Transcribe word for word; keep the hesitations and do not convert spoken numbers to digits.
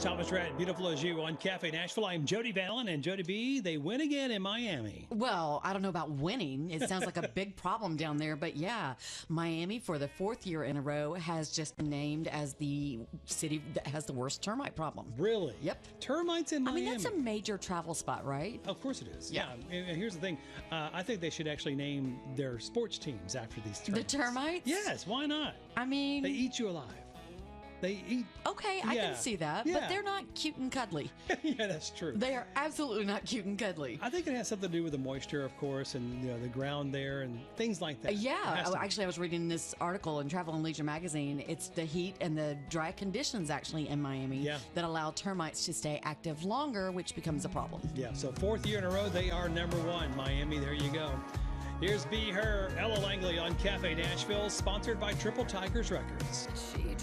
Thomas Rhett, Beautiful as You on Cafe Nashville. I'm Jody Vallon and Jody B. They win again in Miami. Well, I don't know about winning. It sounds like a big problem down there. But yeah, Miami for the fourth year in a row has just been named as the city that has the worst termite problem. Really? Yep. Termites in I Miami. mean, that's a major travel spot, right? Of course it is. Yeah. And and here's the thing. Uh, I think they should actually name their sports teams after these termites. The termites? Yes, why not? I mean, They eat you alive. They eat. okay, I Yeah. can see that. Yeah. But they're not cute and cuddly. Yeah, that's true. They are absolutely not cute and cuddly. I think it has something to do with the moisture, of course, and you know the ground there and things like that. It Yeah, has oh, to be. actually, I was reading this article in Travel and Leisure magazine. It's the heat and the dry conditions actually in Miami Yeah. that allow termites to stay active longer, which becomes a problem. Yeah, so fourth year in a row, they are number one. Miami, there you go. Here's Be Her, Ella Langley on Cafe Nashville, sponsored by Triple Tigers Records. She